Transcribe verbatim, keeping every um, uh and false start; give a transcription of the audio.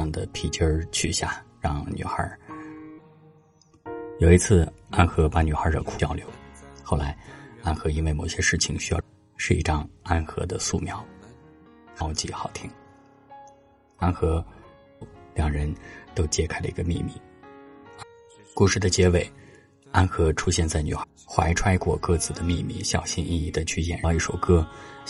上的皮筋儿取下，让女孩。有一次安和把女孩惹哭交流，后来安和因为某些事情需要，是一张安和的素描，超级好听。安和两人都揭开了一个秘密。故事的结尾，安和出现在女孩怀揣过各自的秘密，小心翼翼地去演唱一首歌，